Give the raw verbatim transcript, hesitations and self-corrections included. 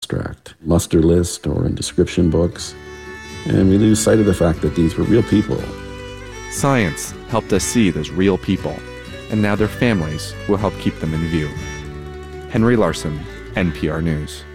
abstract muster list or in description books, and we lose sight of the fact that these were real people. Science helped us see those real people, and now their families will help keep them in view. Henry Larson, N P R News.